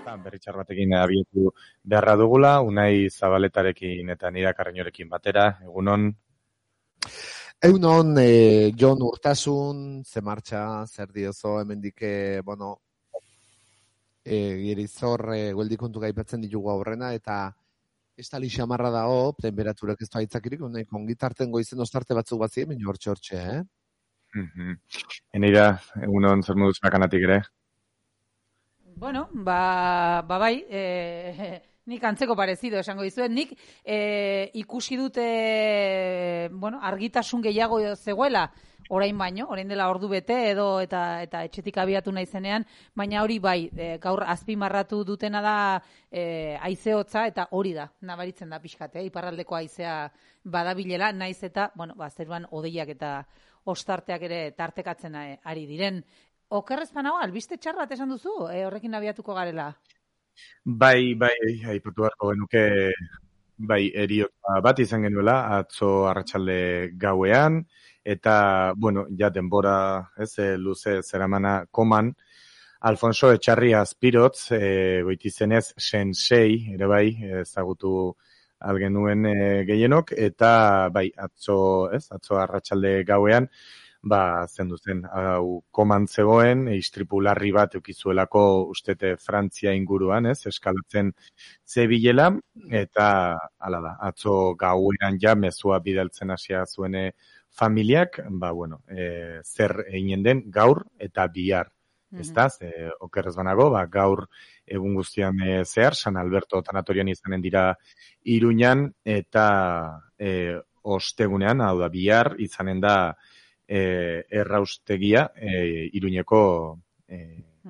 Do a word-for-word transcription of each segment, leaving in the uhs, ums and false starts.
ezta? Berritxar batekin abiatu beharra dugula, Unai Zabaletarekin eta Nira Karreñorekin batera, egunon. Egunon, eh, Jon Urtasun, ze martxa, zer diozo, hemendik, eh, bueno, eh, Gerizor, eh, gueldikontu gaipatzen ditugu aurrena, eta estali xamarra dago, temperaturak ez du aitzakirik, unai, kongitarten goizen ostarte batzuk batzi, hemen hortxe hortxe, eh? Mm-hmm. Enira, egunon, zer moduz bakanatik ere? Bueno, ba, ba bai, e, nik antzeko parezido esango dizuet, nik e, ikusi dute, bueno, argitasun gehiago zegoela, orain baino, orain dela ordu bete edo eta eta etxetik abiatu naizenean, baina hori bai, e, gaur azpimarratu dutena da e, haize hotza eta hori da, nabaritzen da pixkat, eh? Iparraldeko haizea badabilela, naiz eta, bueno, ba, zeruan hodeiak eta ostarteak ere tartekatzen ari diren. Okerrezpan hau, albiste txar bat esan duzu, e, horrekin abiatuko garela? Bai, bai, aipatu beharko genuke, bai, eriotza bat izan genuela, atzo arratsalde gauean, eta, bueno, ja denbora, ez, luze zeramana koman, Alfonso Etxarri Azpirotz, e, goitizenez sensei, ere bai, ezagutu algenuen e, gehienok, eta, bai, atzo, ez, atzo arratsalde gauean, ba, zendu zen, hau koman zegoen, istripu larri bat eukizuelako ustete Frantzia inguruan, ez, eskalatzen zebilela, eta, hala da, atzo gauean ja mezua bidaltzen hasia zuene familiak, ba, bueno, e, zer eginen den gaur eta bihar, mm-hmm. ez da, ze, okerrez banago, ba, gaur egun guztian e, zehar, San Alberto tanatorian izanen dira Iruñan, eta e, ostegunean, hau da, bihar izanen da, E, erraustegia e, Iruñeko e...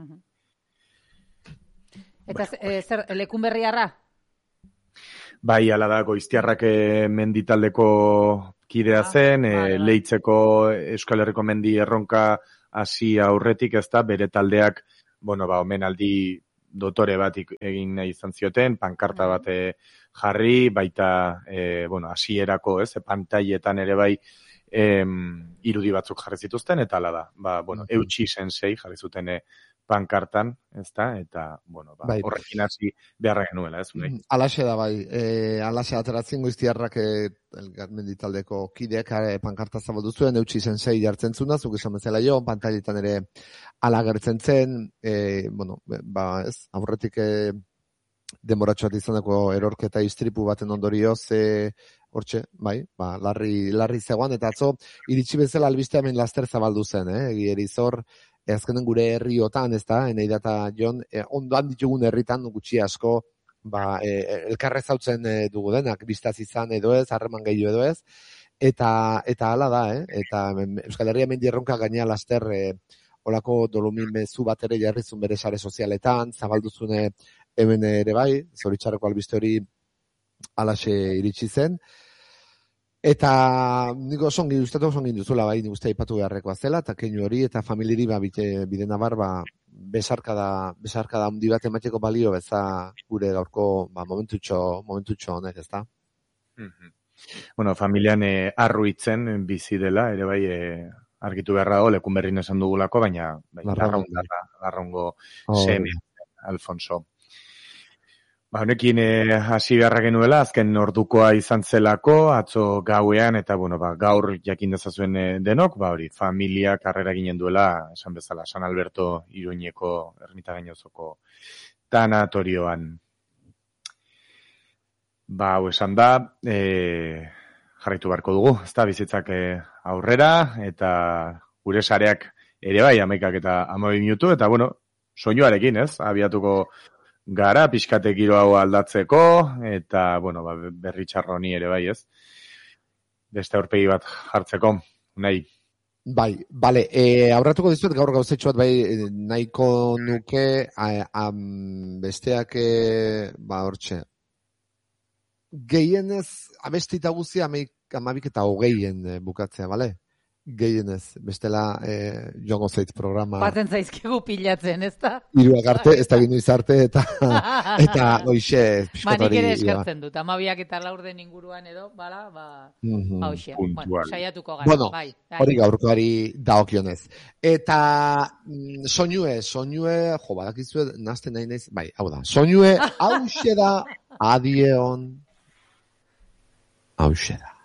eta e, zer, lekun berriarra? Bai, ala da, Goiztiarrak menditaldeko kidea zen, ah, e, Leitzeko Euskal Herriko mendi erronka hasi aurretik, ez da, bere taldeak, bueno, ba, omenaldi dotore bat egin nahi izan zioten, pankarta bat jarri, baita, e, bueno, hasierako, ez, pantailetan ere bai, Em, irudi batzuk jarri zituzten, eta ala da, ba, bueno, eutxi sensei jarri zuten pankartan, ez da, eta, bueno, ba, bai. Horrekin hasi beharra genuela, ez, unai? Alaxe da, bai, e, alaxe ateratzen Goiztiarrak menditaldeko kideak e, pankarta zabaldu zuen, eutxi sensei jartzen zuna, zuk esan bezala jo, pantailetan ere alagertzen zen, e, bueno, ba, ez, aurretik e, denboratxoat izaneko erorketa istripu baten ondorioz, e, hortxe, bai, ba, larri, larri zegoan, eta atzo, iritsi bezala albiste hemen laster zabaldu zen, eh? Gerizor, azkenen gure herriotan, ez da, Eneida eta Jon, eh, ondoan ditugun herritan gutxi asko, ba, eh, elkarrez hautzen eh, dugu denak, biztaz izan edo ez, harreman gehiago edo ez, eta, eta hala da, eh? Eta Euskal Herria mendi erronka gainea laster, eh, olako dolomin mezu bat ere jarrizun bere sare sozialetan, zabalduzune hemen ere bai, zoritxarreko albiste hori alaxe iritsi zen, eta niko songi, ustatu songi duzula bai, nik uste aipatu beharrekoa zela, eta keinu hori, eta familiri ba, bide nabar, ba, besarkada, besarkada handi bat emateko balio, beza gure gaurko, ba, momentutxo, momentutxo honek, ez da? Mm-hmm. Bueno, familian eh, arruitzen bizi dela, ere bai, eh, argitu beharra dago, lekun berrin esan dugulako, baina bai, larraungo oh, seme, Alfonso. Ba, honekin eh, hasi beharra genuela, azken ordukoa izan zelako, atzo gauean, eta bueno, ba, gaur jakin dezazuen eh, denok, ba, hori, familia karrera ginen duela, esan bezala, San Alberto Iruñeko ermita gainozoko tanatorioan. Ba, hau esan da, eh, jarraitu beharko dugu, ez da, bizitzak eh, aurrera, eta gure sareak ere bai, amaikak eta amabi minutu, eta bueno, soinuarekin, ez, abiatuko gara, pixkate giro hau aldatzeko, eta, bueno, ba, berri txarroni ere bai, ez? Beste aurpegi bat jartzeko, nahi. Bai, bale, e, aurratuko dizuet gaur gauzetxo bat bai nahiko nuke, a, a, besteak, e, ba, hortxe, gehienez, abestita guzia, amabik eta hogeien bukatzea, bale? gehienez, bestela eh, joango zait programa. Baten zaizkigu pilatzen, ez da? Hiruak arte, ez da gino izarte, eta eta hoxe, Ba, nik piskotari. ere eskertzen dut, amabiak eta laurden inguruan edo, bala, ba, Mhm. ba hoxe, Puntual. bueno, saiatuko gara, Bueno, bai. bai. hori gaurkoari daokionez. Eta mm, soinue, soinue, jo, badakizue, nazten nahi naiz, bai, hau da, soinue, hauxe da, adieon, hauxe da.